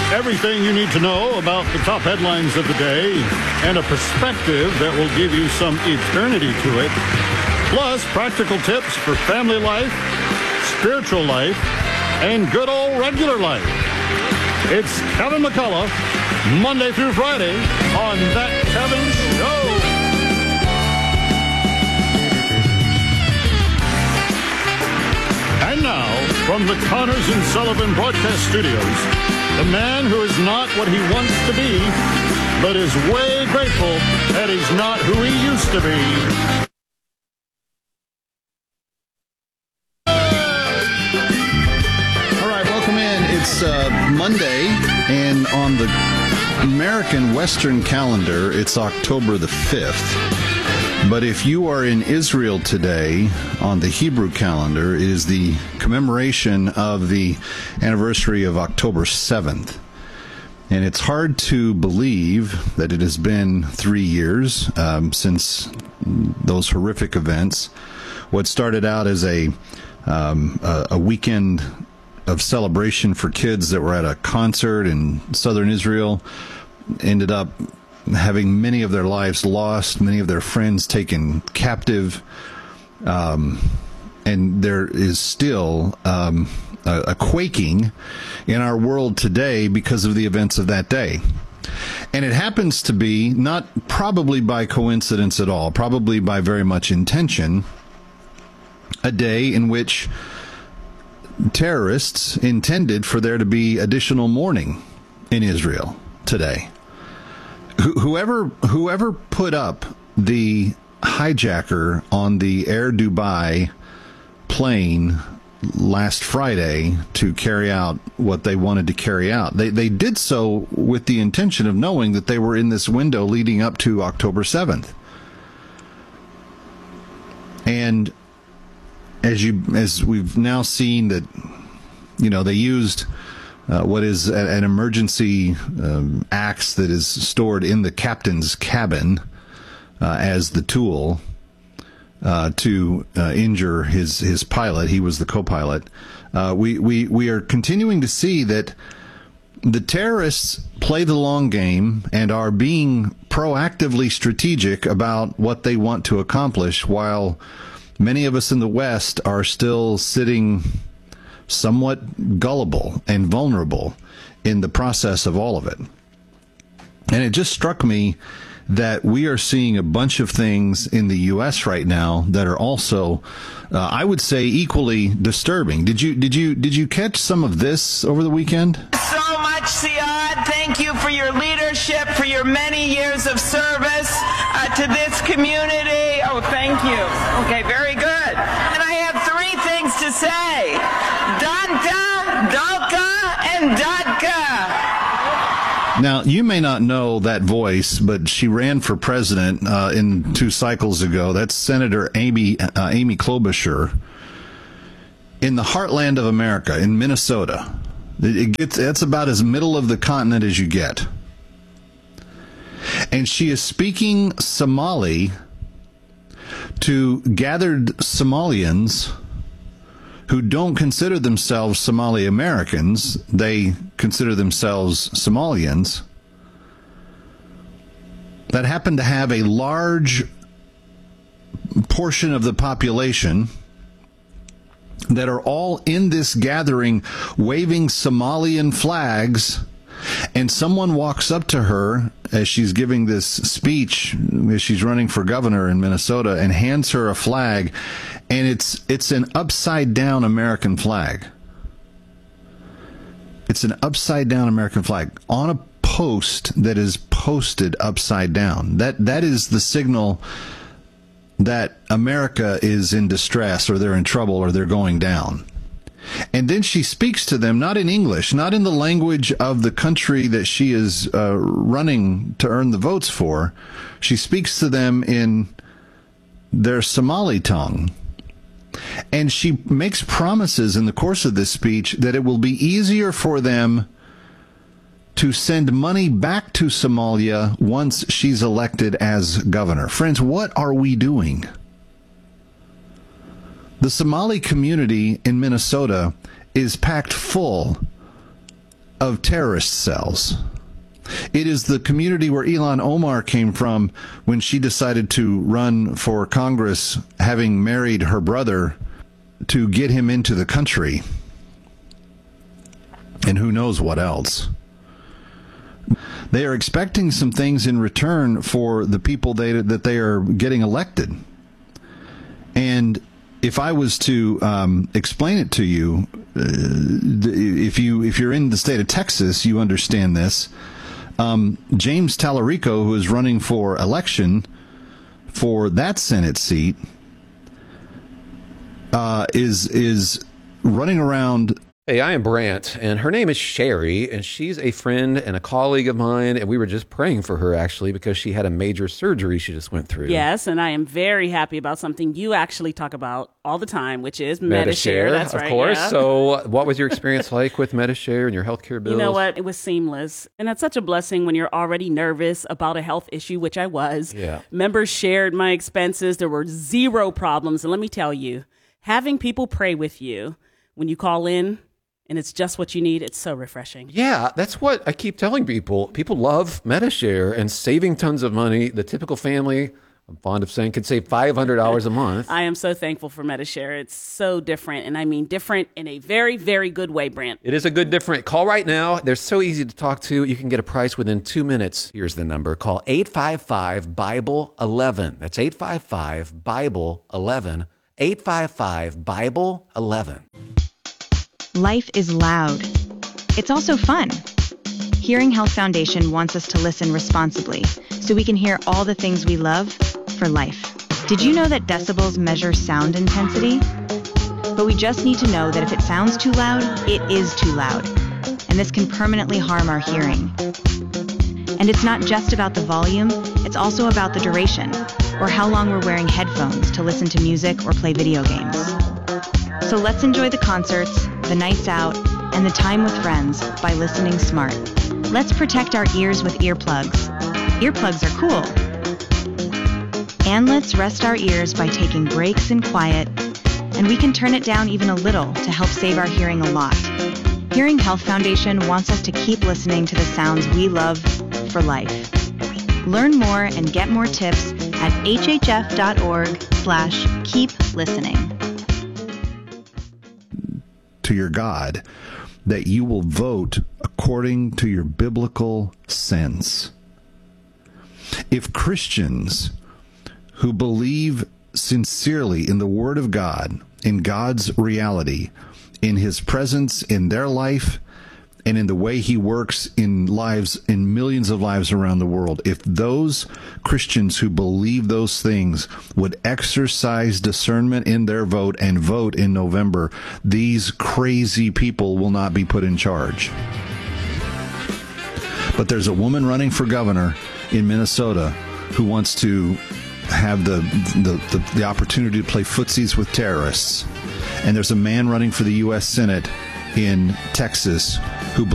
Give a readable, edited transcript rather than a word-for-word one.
Everything you need to know about the top headlines of the day and a perspective that will give you some eternity to it. Plus, practical tips for family life, spiritual life, and good old regular life. It's Kevin McCullough, Monday through Friday on That Kevin Show. And now, from the Connors and Sullivan Broadcast Studios, the man who is not what he wants to be, but is way grateful that he's not who he used to be. All right, welcome in. It's Monday, and on the American Western calendar, it's October the 5th. But if you are in Israel today, on the Hebrew calendar, it is the commemoration of the anniversary of October 7th. And it's hard to believe that it has been 3 years since those horrific events. What started out as a weekend of celebration for kids that were at a concert in southern Israel ended up having many of their lives lost, many of their friends taken captive, and there is still a quaking in our world today because of the events of that day. And it happens to be, not probably by coincidence at all, probably by very much intention, a day in which terrorists intended for there to be additional mourning in Israel today. Whoever put up the hijacker on the Air Dubai plane last Friday to carry out what they wanted to carry out, they did so with the intention of knowing that they were in this window leading up to October 7th. And as we've now seen that, they used what is an emergency axe that is stored in the captain's cabin as the tool to injure his pilot. He was the co-pilot. We are continuing to see that the terrorists play the long game and are being proactively strategic about what they want to accomplish, while many of us in the West are still sitting somewhat gullible and vulnerable in the process of all of it. And it just struck me that we are seeing a bunch of things in the U.S. right now that are also, I would say, equally disturbing. Did you catch some of this over the weekend? So much, Siad. Thank you for your leadership, for your many years of service to this community. Oh, thank you. Okay, very good. And I have three things to say. Danta, Dalka, and Dadka. Now, you may not know that voice, but she ran for president in 2 cycles ago. That's Senator Amy Klobuchar in the heartland of America, in Minnesota. That's about as middle of the continent as you get. And she is speaking Somali to gathered Somalians who don't consider themselves Somali Americans. They consider themselves Somalians, that happen to have a large portion of the population that are all in this gathering waving Somalian flags. And someone walks up to her as she's giving this speech, as she's running for governor in Minnesota, and hands her a flag, and it's an upside-down American flag. It's an upside-down American flag on a post that is posted upside down. That is the signal that America is in distress, or they're in trouble, or they're going down. And then she speaks to them, not in English, not in the language of the country that she is running to earn the votes for. She speaks to them in their Somali tongue. And she makes promises in the course of this speech that it will be easier for them to send money back to Somalia once she's elected as governor. Friends, what are we doing? The Somali community in Minnesota is packed full of terrorist cells. It is the community where Ilhan Omar came from when she decided to run for Congress, having married her brother to get him into the country. And who knows what else. They are expecting some things in return for the people that they are getting elected. And if I was to explain it to you, if you're in the state of Texas, you understand this. James Tallarico, who is running for election for that Senate seat, is running around. Hey, I am Brant, and her name is Sherry, and she's a friend and a colleague of mine, and we were just praying for her, actually, because she had a major surgery she just went through. Yes, and I am very happy about something you actually talk about all the time, which is Medi-Share. That's right, of course. Yeah. So what was your experience like with Medi-Share and your healthcare bills? You know what? It was seamless, and that's such a blessing when you're already nervous about a health issue, which I was. Yeah. Members shared my expenses. There were zero problems, and let me tell you, having people pray with you when you call in, and it's just what you need, it's so refreshing. Yeah, that's what I keep telling people. People love Medi-Share and saving tons of money. The typical family, I'm fond of saying, can save $500 a month. I am so thankful for Medi-Share. It's so different, and I mean different in a very, very good way, Brant. It is a good different. Call right now. They're so easy to talk to. You can get a price within 2 minutes. Here's the number. Call 855-BIBLE-11. That's 855-BIBLE-11. 855-BIBLE-11. Life is loud. It's also fun. Hearing Health Foundation wants us to listen responsibly so we can hear all the things we love for life. Did you know that decibels measure sound intensity? But we just need to know that if it sounds too loud, it is too loud. And this can permanently harm our hearing. And it's not just about the volume, it's also about the duration, or how long we're wearing headphones to listen to music or play video games. So let's enjoy the concerts, the nights out, and the time with friends by listening smart. Let's protect our ears with earplugs. Earplugs are cool. And let's rest our ears by taking breaks in quiet, and we can turn it down even a little to help save our hearing a lot. Hearing Health Foundation wants us to keep listening to the sounds we love for life. Learn more and get more tips at hhf.org/keep-listening. To your God, that you will vote according to your biblical sense. If Christians who believe sincerely in the Word of God, in God's reality, in His presence in their life, and in the way He works in lives, in millions of lives around the world, if those Christians who believe those things would exercise discernment in their vote and vote in November, these crazy people will not be put in charge. But there's a woman running for governor in Minnesota who wants to have the opportunity to play footsies with terrorists. And there's a man running for the U.S. Senate in Texas who